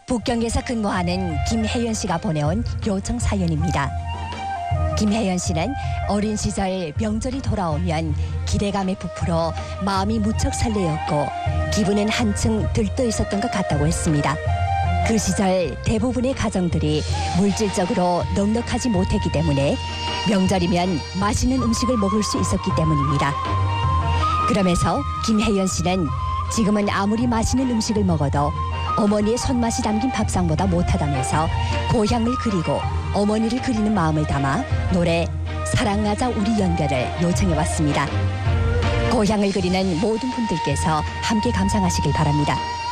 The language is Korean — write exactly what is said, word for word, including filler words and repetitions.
북경에서 근무하는 김혜연 씨가 보내온 요청 사연입니다. 김혜연 씨는 어린 시절 명절이 돌아오면 기대감에 부풀어 마음이 무척 설레었고 기분은 한층 들떠 있었던 것 같다고 했습니다. 그 시절 대부분의 가정들이 물질적으로 넉넉하지 못했기 때문에 명절이면 맛있는 음식을 먹을 수 있었기 때문입니다. 그러면서 김혜연 씨는 지금은 아무리 맛있는 음식을 먹어도 어머니의 손맛이 담긴 밥상보다 못하다면서 고향을 그리고 어머니를 그리는 마음을 담아 노래 사랑하자 우리 연결을 요청해왔습니다. 고향을 그리는 모든 분들께서 함께 감상하시길 바랍니다.